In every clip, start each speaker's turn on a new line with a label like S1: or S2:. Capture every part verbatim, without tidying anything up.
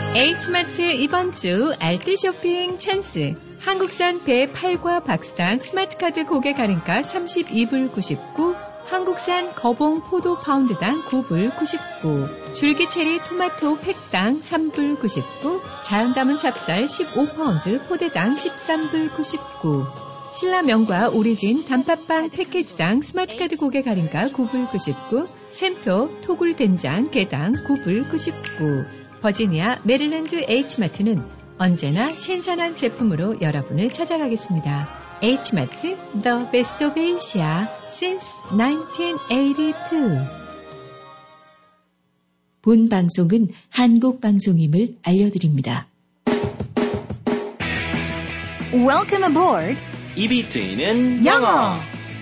S1: H마트 이번 주 알뜰 쇼핑 찬스. 한국산 배 팔과 박스당 스마트카드 고객 할인가 삼십이 불 구십구, 한국산 거봉 포도 파운드당 구 불 구십구, 줄기체리 토마토 팩당 삼 불 구십구, 자연 담은 찹쌀 십오 파운드 포대당 십삼 불 구십구, 신라면과 오리진 단팥빵 패키지당 스마트카드 고객 할인가 구 불 구십구, 샘표 토굴 된장 개당 구 불 구십구. 버지니아 메릴랜드 H마트는 언제나 신선한 제품으로 여러분을 찾아가겠습니다. H마트, The Best of Asia since nineteen eighty-two.
S2: 본 방송은 한국 방송임을 알려드립니다.
S3: Welcome aboard.
S4: 입이 트이는 영어.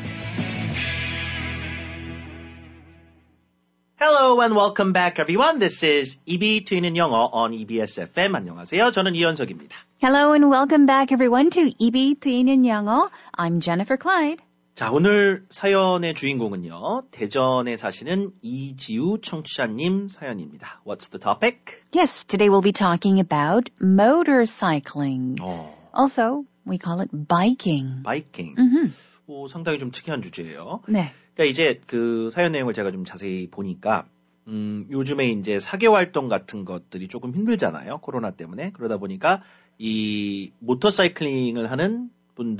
S4: Hello and welcome back, everyone. This is 입이 트이는 영어 on 이비에스 에프엠. 안녕하세요. 저는 이현석입니다.
S3: Hello and welcome back, everyone, to 입이 트이는 영어. I'm Jennifer Clyde.
S4: 자, 오늘 사연의 주인공은요, 대전에 사시는 이지우 청취자님 사연입니다. What's the topic?
S3: Yes, today we'll be talking about motorcycling.
S4: 어,
S3: Also, we call it biking.
S4: 바이킹.
S3: Mm-hmm.
S4: 오, 상당히 좀 특이한 주제예요.
S3: 네.
S4: 그러니까 이제 그 사연 내용을 제가 좀 자세히 보니까 음, 요즘에 이제 사계 활동 같은 것들이 조금 힘들잖아요. 코로나 때문에. 그러다 보니까 이 모터사이클링을 하는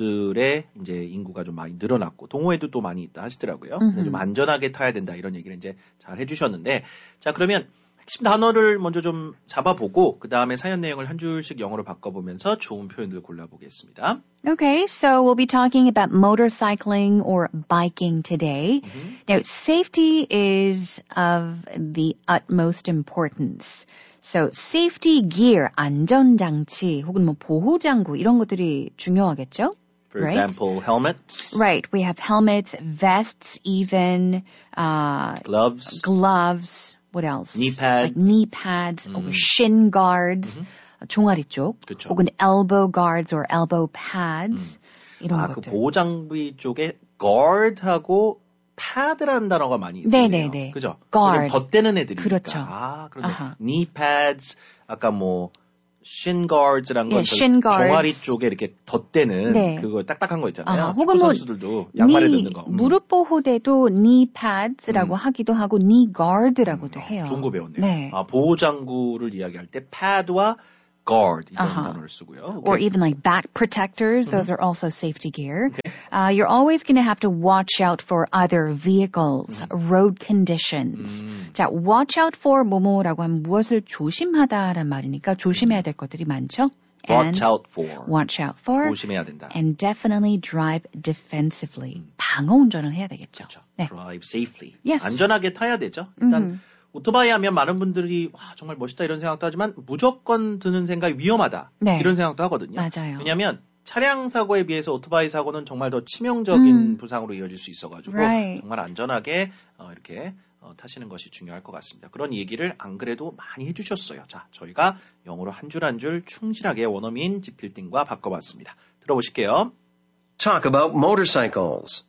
S4: 분들의 이제 인구가 좀 많이 늘어났고 동호회도 또 많이 있다 하시더라고요.
S3: 음흠.
S4: 좀 안전하게 타야 된다 이런 얘기를 이제 잘 해주셨는데, 자, 그러면 핵심 단어를 먼저 좀 잡아보고 그 다음에 사연 내용을 한 줄씩 영어로 바꿔보면서 좋은 표현들을 골라보겠습니다.
S3: Okay, so we'll be talking about motorcycling or biking today.
S4: Mm-hmm.
S3: Now, safety is of the utmost importance. So, safety gear, 안전장치, 혹은 뭐 보호장구 이런 것들이 중요하겠죠?
S4: For
S3: right?
S4: example, helmets,
S3: Right, we have helmets, vests, even uh,
S4: gloves,
S3: gloves. What else?
S4: knee pads.
S3: Like knee pads, or shin guards, 종아리 쪽,
S4: 그쵸.
S3: 혹은 elbow guards or elbow pads. 이런
S4: 아, 그
S3: 것들.
S4: 보호장비 쪽에 guard하고 pad라는 단어가 많이 있어요.
S3: 네네네.
S4: 그죠?
S3: guard.
S4: 덧대는 애들이니까.
S3: 그렇죠.
S4: 아, 그런데
S3: 아하.
S4: knee pads, 아까 뭐 shin guards란 건
S3: 예, shin guards.
S4: 종아리 쪽에 이렇게 덧대는
S3: 네.
S4: 그거 딱딱한 거 있잖아요.
S3: 아하,
S4: 축구
S3: 혹은 뭐
S4: 선수들도 양말에
S3: knee,
S4: 넣는 거. 음.
S3: 무릎 보호대도 knee pads라고
S4: 음.
S3: 하기도 하고 knee guard라고도 해요.
S4: 좋은 거 배웠네요.
S3: 네.
S4: 아, 보호장구를 이야기할 때 pad와 guard 이런
S3: 아하.
S4: 단어를 쓰고요.
S3: Or
S4: 오케이.
S3: even like back protectors, those are also safety gear.
S4: Okay.
S3: Uh, you're always going to have to watch out for other vehicles, road conditions.
S4: 음.
S3: 자, watch out for 뭐뭐라고 하면 무엇을 조심하다라는 말이니까 조심해야 될 것들이 많죠.
S4: watch
S3: And
S4: out for.
S3: watch out for.
S4: 조심해야 된다.
S3: And definitely drive defensively. 방어 운전을 해야 되겠죠.
S4: 그렇죠.
S3: 네.
S4: drive safely.
S3: Yes.
S4: 안전하게 타야 되죠. 일단
S3: 음.
S4: 오토바이 하면 많은 분들이 와, 정말 멋있다 이런 생각도 하지만 무조건 드는 생각이 위험하다.
S3: 네.
S4: 이런 생각도 하거든요.
S3: 맞아요.
S4: 왜냐하면 차량 사고에 비해서 오토바이 사고는 정말 더 치명적인
S3: 음.
S4: 부상으로 이어질 수 있어가지고
S3: Right.
S4: 정말 안전하게 어, 이렇게 어, 타시는 것이 중요할 것 같습니다. 그런 얘기를 안 그래도 많이 해주셨어요. 자, 저희가 영어로 한 줄 한 줄 충실하게 원어민 지필딩과 바꿔봤습니다. 들어보실게요.
S5: Talk about motorcycles.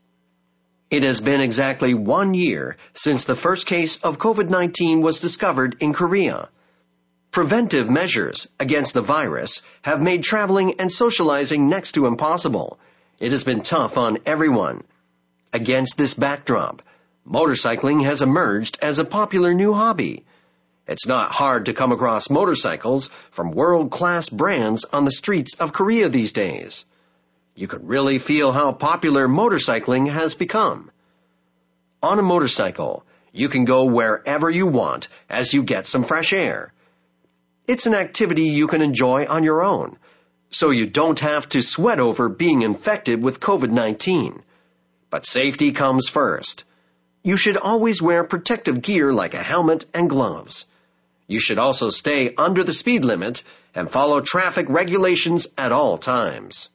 S5: It has been exactly one year since the first case of covid nineteen was discovered in Korea. Preventive measures against the virus have made traveling and socializing next to impossible. It has been tough on everyone. Against this backdrop, motorcycling has emerged as a popular new hobby. It's not hard to come across motorcycles from world-class brands on the streets of Korea these days. You could really feel how popular motorcycling has become. On a motorcycle, you can go wherever you want as you get some fresh air. It's an activity you can enjoy on your own, so you don't have to sweat over being infected with covid nineteen. But safety comes first. You should always wear protective gear like a helmet and gloves. You should also stay under the speed limit and follow traffic regulations at all times.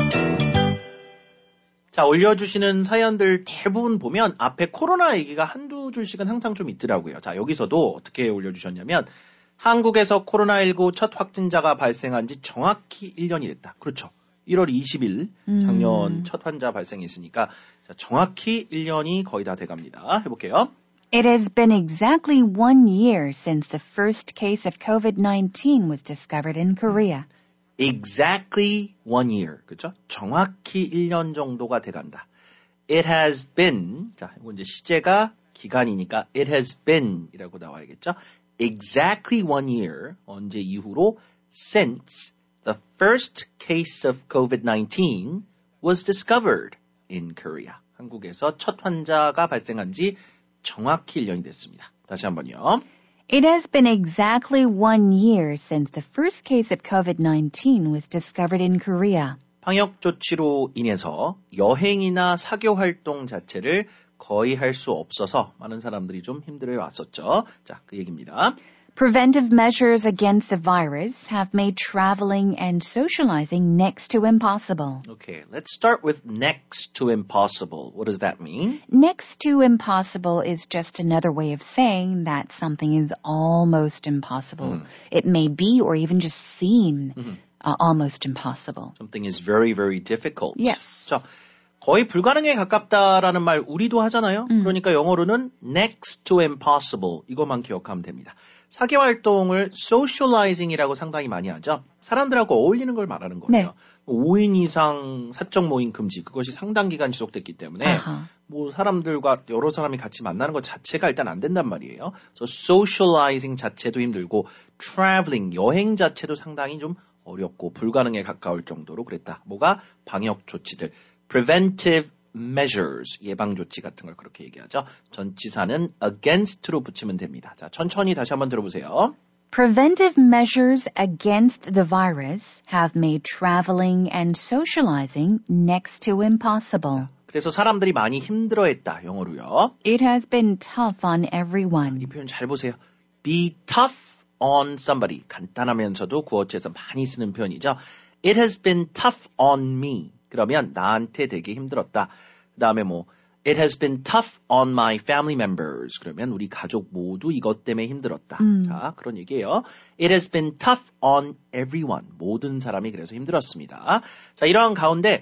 S4: 자, 올려주시는 사연들 대부분 보면 앞에 코로나 얘기가 한두 줄씩은 항상 좀 있더라고요. 자, 여기서도 어떻게 올려주셨냐면 한국에서 코로나십구 첫 확진자가 발생한 지 정확히 일 년이 됐다. 그렇죠. 일월 이십일 작년
S3: 음.
S4: 첫 환자 발생했으니까 자, 정확히 일 년이 거의 다 돼갑니다. 해볼게요.
S3: It has been exactly one year since the first case of covid nineteen was discovered in Korea.
S4: Exactly one year. 그죠? 정확히 일 년 정도가 돼간다. It has been. 자, 이거 이제 시제가 기간이니까 it has been 이라고 나와야겠죠? Exactly one year. 언제 이후로 since the first case of covid nineteen was discovered in Korea. 한국에서 첫 환자가 발생한 지 정확히 일 년이 됐습니다. 다시 한번요.
S3: It has been exactly one year since the first case of covid nineteen was discovered in Korea.
S4: 방역 조치로 인해서 여행이나 사교 활동 자체를 거의 할 수 없어서 많은 사람들이 좀 힘들어 왔었죠. 자, 그 얘기입니다.
S3: Preventive measures against the virus have made traveling and socializing next to impossible.
S4: Okay, let's start with next to impossible. What does that mean?
S3: Next to impossible is just another way of saying that something is almost impossible.
S4: Mm.
S3: It may be or even just seem
S4: Mm-hmm.
S3: uh, almost impossible.
S4: Something is very, very difficult.
S3: Yes.
S4: 자, 거의 불가능에 가깝다라는 말 우리도 하잖아요.
S3: 음.
S4: 그러니까 영어로는 next to impossible 이것만 기억하면 됩니다. 사교 활동을 socializing이라고 상당히 많이 하죠. 사람들하고 어울리는 걸 말하는 거예요.
S3: 네.
S4: 오 인 이상 사적 모임 금지 그것이 상당 기간 지속됐기 때문에
S3: 아하.
S4: 뭐 사람들과 여러 사람이 같이 만나는 것 자체가 일단 안 된단 말이에요. 그래서 socializing 자체도 힘들고 traveling 여행 자체도 상당히 좀 어렵고 불가능에 가까울 정도로 그랬다. 뭐가 방역 조치들 preventive measures, 예방 조치 같은 걸 그렇게 얘기하죠. 전치사는 against로 붙이면 됩니다. 자, 천천히 다시 한번 들어보세요.
S3: Preventive measures against the virus have made traveling and socializing next to impossible.
S4: 그래서 사람들이 많이 힘들어했다, 영어로요.
S3: It has been tough on everyone.
S4: 이 표현 잘 보세요. Be tough on somebody. 간단하면서도 구어체에서 많이 쓰는 표현이죠. It has been tough on me. 그러면 나한테 되게 힘들었다. 그 다음에 뭐 It has been tough on my family members. 그러면 우리 가족 모두 이것 때문에 힘들었다.
S3: 음.
S4: 자, 그런 얘기예요. It has been tough on everyone. 모든 사람이 그래서 힘들었습니다. 자, 이러한 가운데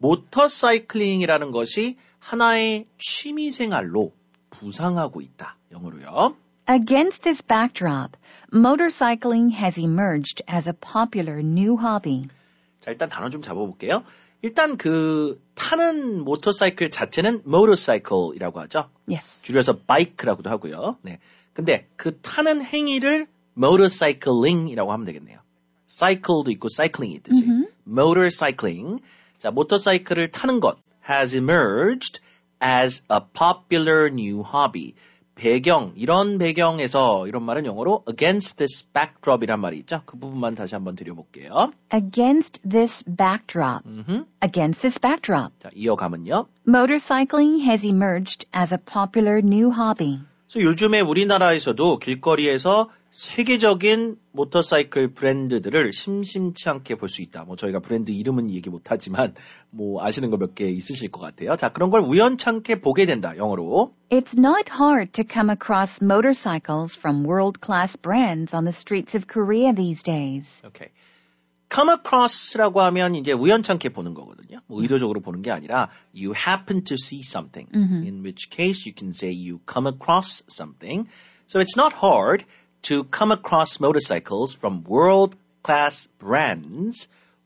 S4: 모터사이클링이라는 것이 하나의 취미생활로 부상하고 있다. 영어로요.
S3: Against this backdrop, motorcycling has emerged as a popular new hobby.
S4: 자, 일단 단어 좀 잡아볼게요. 일단 그 타는 모터사이클 자체는 motorcycle이라고 하죠.
S3: Yes.
S4: 줄여서 bike라고도 하고요. 네. 근데 그 타는 행위를 motorcycling이라고 하면 되겠네요. cycle도 있고 cycling이 있듯이.
S3: Mm-hmm.
S4: motorcycling. 자, 모터사이클을 타는 것 has emerged as a popular new hobby. 배경, 이런 배경에서 이런 말은 영어로 against this backdrop이란 말이 있죠. 그 부분만 다시 한번 드려볼게요.
S3: Against this backdrop.
S4: 음흠.
S3: Against this backdrop.
S4: 자, 이어가면요.
S3: Motorcycling has emerged as a popular new hobby.
S4: 그래서 요즘에 우리나라에서도 길거리에서 세계적인 모터사이클 브랜드들을 심심치 않게 볼 수 있다. 뭐 저희가 브랜드 이름은 얘기 못하지만 뭐 아시는 거 몇 개 있으실 것 같아요. 자, 그런 걸 우연찮게 보게 된다. 영어로.
S3: It's not hard to come across motorcycles from world-class brands on the streets of Korea these days.
S4: 오케이. come across라고 하면 이제 우연찮게 보는 거거든요. 뭐 의도적으로 보는 게 아니라 you happen to see something.
S3: Mm-hmm.
S4: In which case you can say you come across something. So it's not hard to come across motorcycles from world-class brands.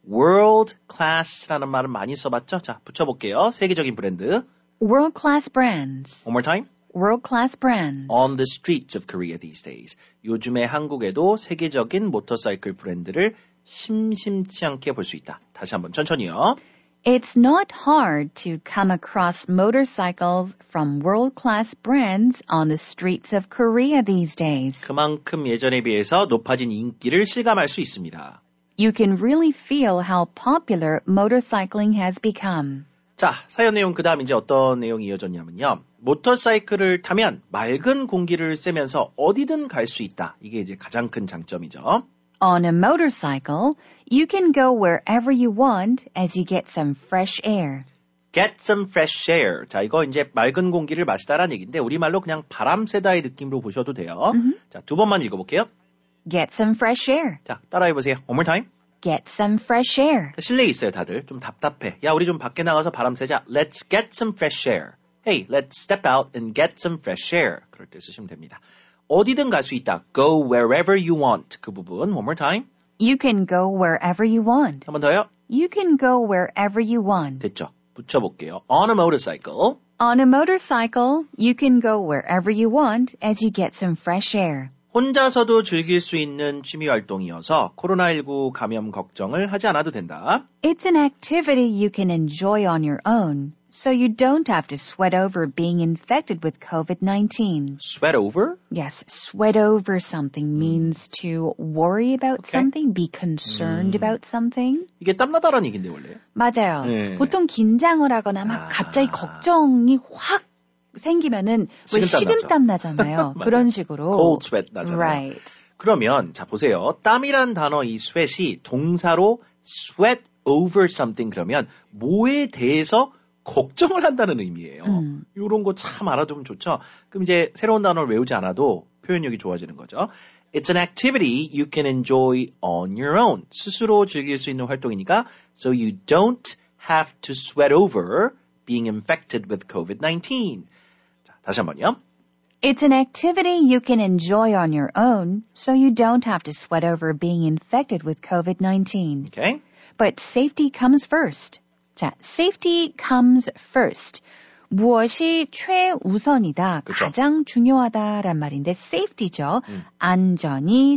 S4: world-class라는 말은 많이 써봤죠? 자, 붙여볼게요. 세계적인 브랜드.
S3: World-class brands.
S4: One more time.
S3: World-class brands.
S4: On the streets of Korea these days. 요즘에 한국에도 세계적인 모터사이클 브랜드를 심심치 않게 볼 수 있다. 다시 한번 천천히요.
S3: It's not hard to come across motorcycles from world-class brands on the streets of Korea these days.
S4: 그만큼 예전에 비해서 높아진 인기를 실감할 수 있습니다.
S3: You can really feel how popular motorcycling has become.
S4: 자, 사연 내용 그 다음 이제 어떤 내용이 이어졌냐면요. 모터사이클을 타면 맑은 공기를 쐬면서 어디든 갈 수 있다. 이게 이제 가장 큰 장점이죠.
S3: On a motorcycle, you can go wherever you want as you get some fresh air.
S4: Get some fresh air. 자, 이거 이제 맑은 공기를 마시다라는 얘기인데 우리말로 그냥 바람 쐬다의 느낌으로 보셔도 돼요.
S3: Mm-hmm.
S4: 자, 두 번만 읽어볼게요.
S3: Get some fresh air.
S4: 자, 따라해보세요. One more time.
S3: Get some fresh air.
S4: 실내에 있어요, 다들. 좀 답답해. 야, 우리 좀 밖에 나가서 바람 쐬자. Let's get some fresh air. Hey, let's step out and get some fresh air. 그럴 때 쓰시면 됩니다. 어디든 갈 수 있다. Go wherever you want. 그 부분 one more time.
S3: You can go wherever you want.
S4: 한 번 더요.
S3: You can go wherever you want.
S4: 됐죠. 붙여볼게요. On a motorcycle.
S3: On a motorcycle, you can go wherever you want as you get some fresh air.
S4: 혼자서도 즐길 수 있는 취미 활동이어서 코로나십구 감염 걱정을 하지 않아도 된다.
S3: It's an activity you can enjoy on your own, so you don't have to sweat over being infected with covid nineteen.
S4: Sweat over?
S3: Yes, sweat over something means to worry about
S4: Okay.
S3: something, be concerned about something.
S4: 이게 땀나다라는 얘기인데 원래.
S3: 맞아요.
S4: 네.
S3: 보통 긴장을 하거나 막
S4: 아.
S3: 갑자기 걱정이 확 생기면은 왜
S4: 식은땀
S3: 식은땀 나잖아요.
S4: 맞아요.
S3: 그런 식으로.
S4: Cold sweat 나잖아요.
S3: Right.
S4: 그러면 자 보세요. 땀이란 단어 이 sweat이 동사로 sweat over something 그러면 뭐에 대해서 걱정을 한다는 의미예요.
S3: 음.
S4: 이런 거 참 알아두면 좋죠. 그럼 이제 새로운 단어를 외우지 않아도 표현력이 좋아지는 거죠. It's an activity you can enjoy on your own. 스스로 즐길 수 있는 활동이니까 so you don't have to sweat over being infected with covid nineteen. 자, 다시 한번요.
S3: It's an activity you can enjoy on your own, so you don't have to sweat over being infected with covid nineteen.
S4: Okay?
S3: But safety comes first. 자, safety comes first. 무엇이 최우선이다,
S4: 그쵸.
S3: 가장 중요하다란 말인데 safety죠.
S4: 음.
S3: 안전이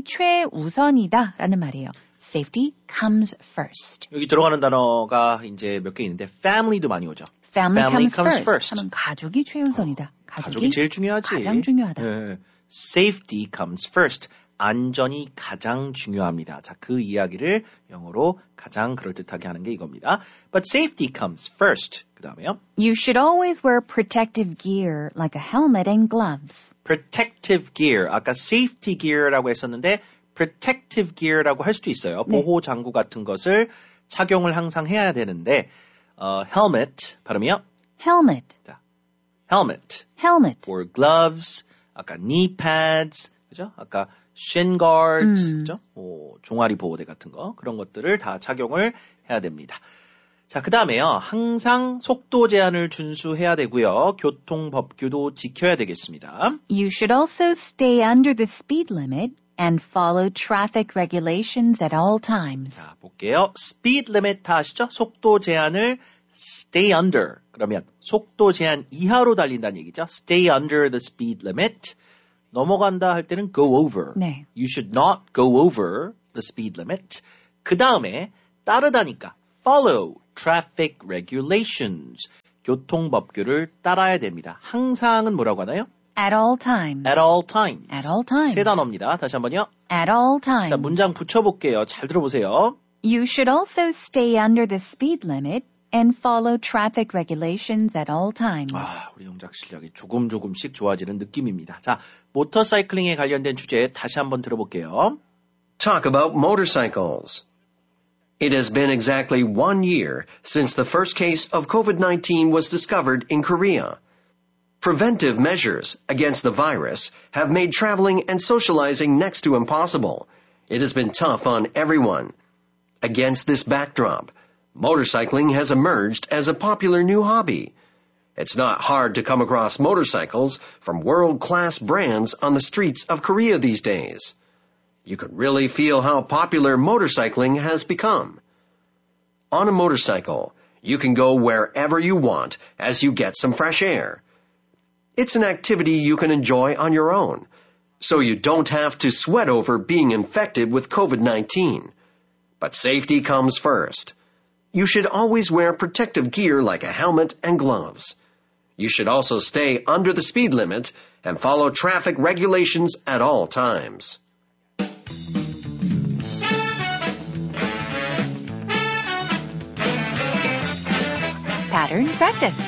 S3: 최우선이다라는 말이에요. Safety comes first.
S4: 여기 들어가는 단어가 이제 몇 개 있는데 family도 많이 오죠.
S3: Family,
S4: Family
S3: comes,
S4: comes
S3: first.
S4: first.
S3: 하면 가족이 최우선이다. 가족이,
S4: 가족이 제일 중요하지.
S3: 가장 중요하다.
S4: 네. Safety comes first. 안전이 가장 중요합니다. 자, 그 이야기를 영어로 가장 그럴듯하게 하는 게 이겁니다. But safety comes first. 그 다음에요.
S3: You should always wear protective gear like a helmet and gloves.
S4: Protective gear. 아까 safety gear라고 했었는데 protective gear라고 할 수도 있어요.
S3: 네.
S4: 보호 장구 같은 것을 착용을 항상 해야 되는데 어, helmet 발음이요.
S3: Helmet,
S4: 자, helmet.
S3: helmet.
S4: or gloves, 아까 knee pads, 그죠? 아까 shin guards,
S3: 음.
S4: 그죠? 뭐 종아리 보호대 같은 거 그런 것들을 다 착용을 해야 됩니다. 자, 그 다음에요. 항상 속도 제한을 준수해야 되고요. 교통 법규도 지켜야 되겠습니다.
S3: You should also stay under the speed limit and follow traffic regulations at all times.
S4: 자, 볼게요. speed limit 다 아시죠? 속도 제한을 stay under. 그러면 속도 제한 이하로 달린다는 얘기죠. stay under the speed limit. 넘어간다 할 때는 go over.
S3: 네.
S4: You should not go over the speed limit. 그 다음에 따르다니까 follow traffic regulations. 교통법규를 따라야 됩니다. 항상은 뭐라고 하나요?
S3: At all times.
S4: at all times.
S3: At all times.
S4: 세 단어입니다. 다시 한번요.
S3: At all times.
S4: 자, 문장 붙여볼게요. 잘 들어보세요.
S3: You should also stay under the speed limit and follow traffic regulations at all times.
S4: 아, 우리 영작 실력이 조금 조금씩 좋아지는 느낌입니다. 자, 모터사이클링에 관련된 주제 다시 한번 들어볼게요.
S5: Talk about motorcycles. It has been exactly one year since the first case of covid nineteen was discovered in Korea. Preventive measures against the virus have made traveling and socializing next to impossible. It has been tough on everyone. Against this backdrop, motorcycling has emerged as a popular new hobby. It's not hard to come across motorcycles from world-class brands on the streets of Korea these days. You could really feel how popular motorcycling has become. On a motorcycle, you can go wherever you want as you get some fresh air. It's an activity you can enjoy on your own, so you don't have to sweat over being infected with covid nineteen. But safety comes first. You should always wear protective gear like a helmet and gloves. You should also stay under the speed limit and follow traffic regulations at all times.
S3: Pattern practice.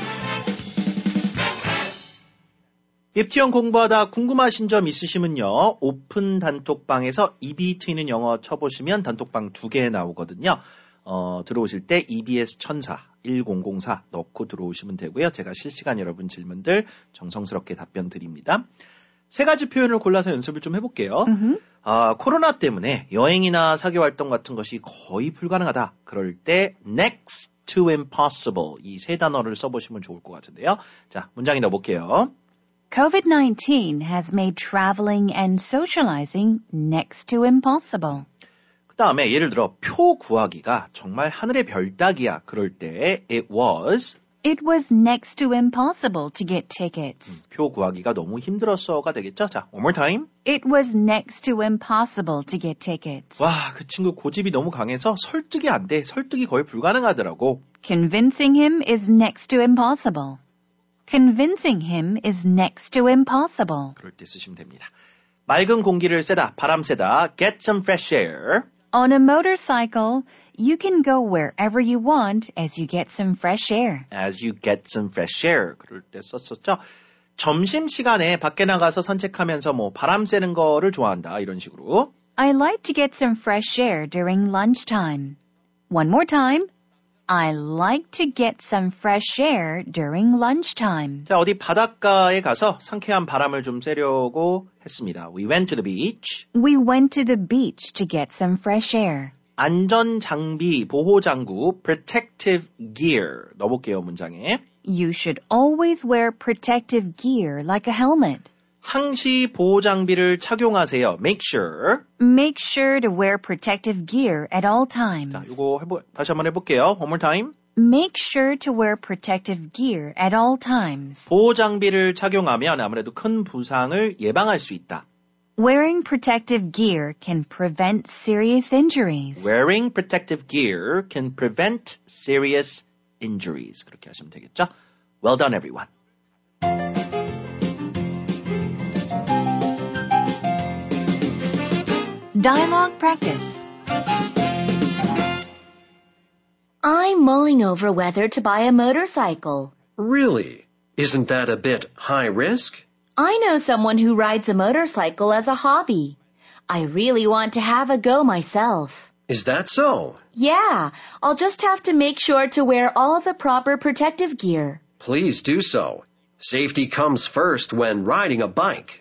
S4: 입티형 공부하다 궁금하신 점 있으시면요. 오픈 단톡방에서 이비 트이는 영어 쳐보시면 단톡방 두 개 나오거든요. 어, 들어오실 때 이비에스 천사 일공공사 넣고 들어오시면 되고요. 제가 실시간 여러분 질문들 정성스럽게 답변 드립니다. 세 가지 표현을 골라서 연습을 좀 해볼게요.
S3: Mm-hmm.
S4: 아, 코로나 때문에 여행이나 사교 활동 같은 것이 거의 불가능하다. 그럴 때 next to impossible 이 세 단어를 써보시면 좋을 것 같은데요. 자, 문장이 넣어볼게요.
S3: covid nineteen has made traveling and socializing next to impossible.
S4: 그 다음에 예를 들어 표 구하기가 정말 하늘의 별 따기야. 그럴 때 it was
S3: It was next to impossible to get tickets.
S4: 음, 표 구하기가 너무 힘들었어가 되겠죠? 자, one more time.
S3: It was next to impossible to get tickets.
S4: 와, 그 친구 고집이 너무 강해서 설득이 안 돼. 설득이 거의 불가능하더라고.
S3: Convincing him is next to impossible. Convincing him is next to impossible.
S4: 그럴 때 쓰시면 됩니다. 맑은 공기를 쐬다, 바람 쐬다, get some fresh air.
S3: On a motorcycle, you can go wherever you want as you get some fresh air.
S4: As you get some fresh air. 그럴 때 썼었죠. 점심시간에 밖에 나가서 산책하면서 뭐 바람 쐬는 거를 좋아한다. 이런 식으로.
S3: I like to get some fresh air during lunchtime. One more time. I like to get some fresh air during lunchtime.
S4: 자, 어디 바닷가에 가서 상쾌한 바람을 좀 쐬려고 했습니다. We went to the beach.
S3: We went to the beach to get some fresh air.
S4: 안전 장비, 보호 장구, protective gear. 넣어볼게요, 문장에.
S3: You should always wear protective gear like a helmet.
S4: 항시 보호 장비를 착용하세요. Make sure.
S3: Make sure to wear protective gear at all times.
S4: 자, 이거 해보, 다시 한번 해볼게요. One more time.
S3: Make sure to wear protective gear at all times.
S4: 보호 장비를 착용하면 아무래도 큰 부상을 예방할 수 있다.
S3: Wearing protective gear can prevent serious injuries.
S4: Wearing protective gear can prevent serious injuries. 그렇게 하시면 되겠죠? Well done, everyone.
S3: Dialogue practice.
S6: I'm mulling over whether to buy a motorcycle.
S5: Really? Isn't that a bit high risk?
S6: I know someone who rides a motorcycle as a hobby. I really want to have a go myself.
S5: Is that so?
S6: Yeah, I'll just have to make sure to wear all the proper protective gear.
S5: Please do so. Safety comes first when riding a bike.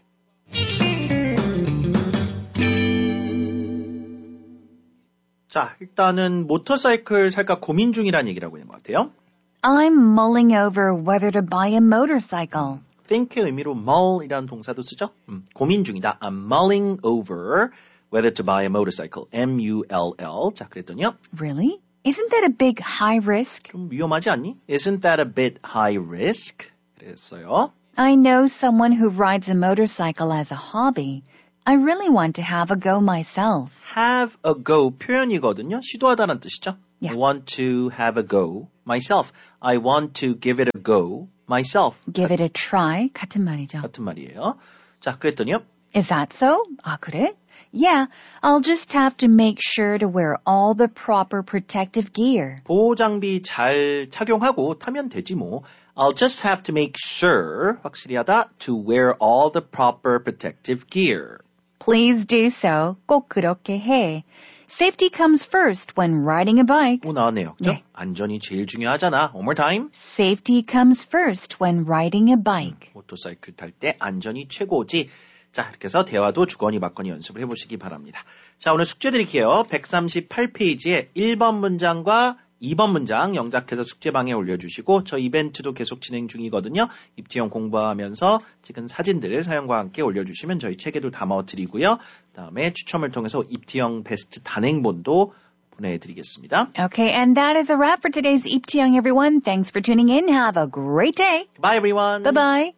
S4: 자, 일단은 모터사이클 살까 고민 중이라는 얘기를 하고 있는 것 같아요.
S3: I'm mulling over whether to buy a motorcycle.
S4: think의 의미로 mull이라는 동사도 쓰죠. 음, 고민 중이다. I'm mulling over whether to buy a motorcycle. M U L L. 자, 그랬더니요.
S3: Really? Isn't that a big high risk?
S4: 좀 위험하지 않니? Isn't that a bit high risk? 그랬어요.
S3: I know someone who rides a motorcycle as a hobby. I really want to have a go myself.
S4: have a go 표현이거든요. 시도하다는 뜻이죠.
S3: Yeah.
S4: I want to have a go myself. I want to give it a go myself.
S3: Give it a try. 같은 말이죠.
S4: 같은 말이에요. 자, 그랬더니요.
S3: Is that so? 아, 그래? Yeah, I'll just have to make sure to wear all the proper protective gear.
S4: 보호 장비 잘 착용하고 타면 되지 뭐. I'll just have to make sure, 확실히 하다, to wear all the proper protective gear.
S3: Please do so. 꼭 그렇게 해. Safety comes first when riding a bike.
S4: 오, 나왔네요. 그죠?
S3: 네.
S4: 안전이 제일 중요하잖아. One more time.
S3: Safety comes first when riding a bike.
S4: 모터사이클 탈 때 안전이 최고지. 자, 이렇게 해서 대화도 주거니 받거니 연습을 해보시기 바랍니다. 자, 오늘 숙제 드릴게요. 백삼십팔 페이지에 일 번 문장과 이 번 문장 영작해서 숙제방에 올려주시고 저 이벤트도 계속 진행 중이거든요. 입티형 공부하면서 찍은 사진들 사연과 함께 올려주시면 저희 책에도 담아드리고요. 다음에 추첨을 통해서 입티형 베스트 단행본도 보내드리겠습니다.
S3: Okay, and that is a wrap for today's 입티형, everyone. Thanks for tuning in. Have a great day.
S4: Bye everyone.
S3: Bye-bye.